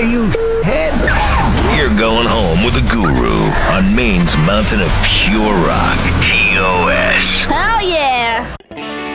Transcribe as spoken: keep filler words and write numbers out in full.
way, you head. You're going home with the Guru on Maine's mountain of pure rock.